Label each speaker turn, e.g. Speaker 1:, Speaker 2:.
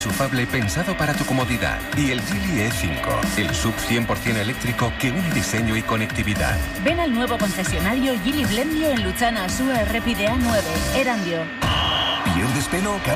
Speaker 1: Enchufable pensado para tu comodidad. Y el Geely E5, el SUV 100% eléctrico que une diseño y conectividad.
Speaker 2: Ven al nuevo concesionario Geely Blendio en Luchana, Sua, Errepide A9, Erandio.
Speaker 1: ¿Pierdes pelo?